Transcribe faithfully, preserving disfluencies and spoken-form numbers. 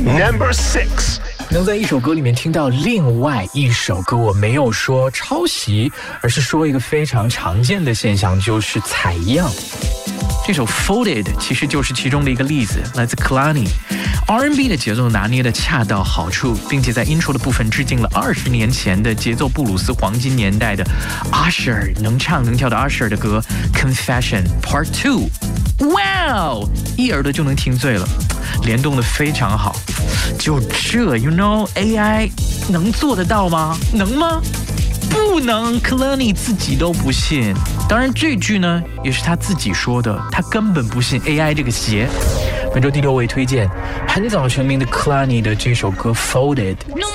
Number six. 能在一首歌里面听到另外一首歌，我没有说抄袭，而是说一个非常常见的现象，就是采样。这首 Folded 其实就是其中的一个例子，来自 Kehlani。R and B 的节奏拿捏的恰到好处，并且在 intro 的部分致敬了二十年前的节奏布鲁斯黄金年代的 Usher 能唱能跳的 Usher 的歌 Confession Part Two。哇哦，一耳朵就能听醉了，联动的非常好。就这 ，you know A I 能做得到吗？能吗？不能 ，Kehlani 自己都不信。当然，这句呢也是他自己说的，他根本不信 A I 这个邪。本周第六位推荐，很早成名的 Kehlani 的这首歌 Folded。